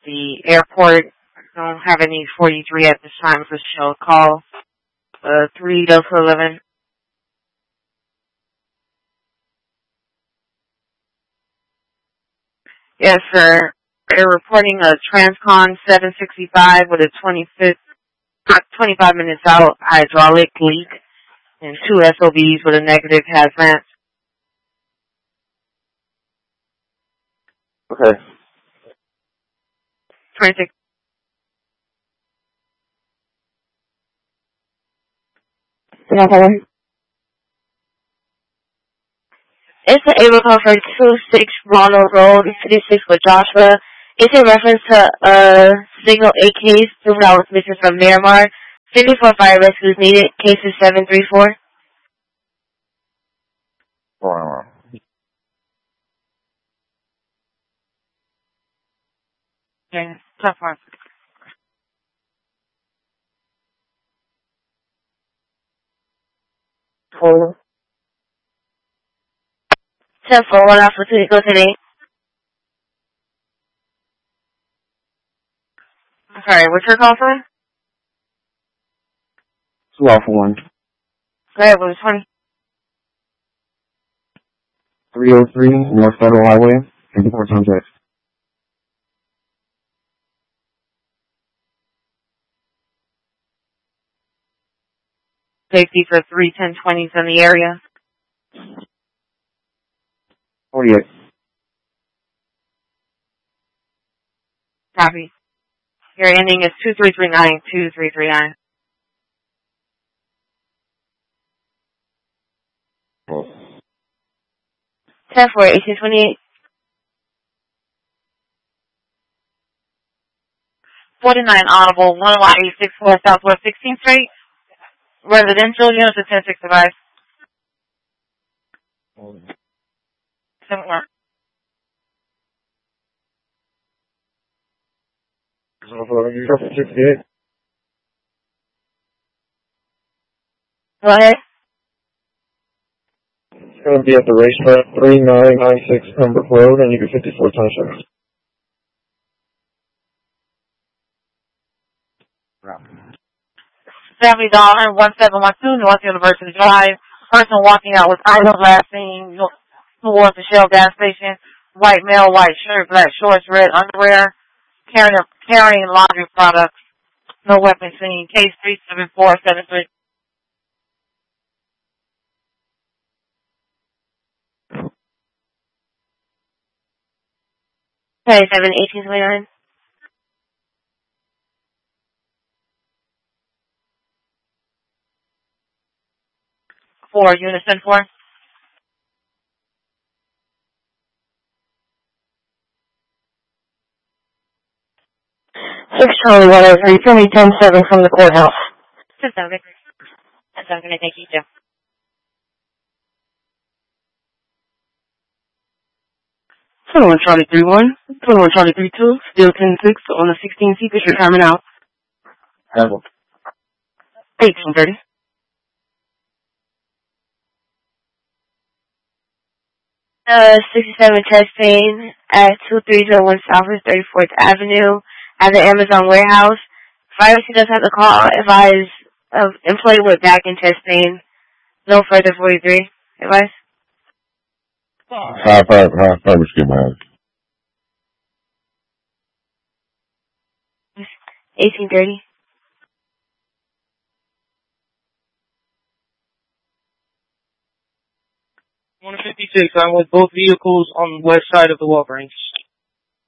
the airport. I don't have any 43 at this time for show call. 3 Delta 11. Yes, sir. They're reporting a Transcon 765 with a 25 minutes out hydraulic leak and 2 SOBs with a negative hazmat. Okay. 26. It's the able call for 26 Ronald Road, 56 with Joshua. It's in reference to signal 8 case proven out was missing from Miramar. 54 fire rescues needed. Case is 734. Wow. Okay, tough one. Hold 10-4, 1 Alpha 2, go to 8. I'm sorry, what's your call for? 2 Alpha 1. Go ahead, what was 20? 303 North Federal Highway, 54 contact. Safety for 3 10-20s in the area. 48. Copy. Your ending is 2339, 2339. Oh. 10-4, 1828. 49 Audible, 11864 Southwest 16th Street. Residential units of 10-6 device. 7-1. Go ahead. It's going to be at the racetrack, 3996 Pembroke Road, and you get 54 times. Family Dollar, 1712 North University Drive. Person walking out with items last seen towards the Shell gas station. White male, white shirt, black shorts, red underwear. Carrying laundry products. No weapon seen. Case 37473. Okay, 1829. Four, Unison 4. 6 Charlie 103, tell me 10-7 from the courthouse. 10-7. That's what I'm going to take you to. 21 Charlie 31, 21 Charlie 32, still 10-6 on the 16 seat, you're coming out. 1830. Uh, 67 Chastain at 2301 Southwest 34th Avenue at the Amazon warehouse. Pharmacy does have to call. Advise employee went back in Chastain. No further 43. Advice? High five, skip behind. 1830. I'm with both vehicles on the west side of the Walgreens.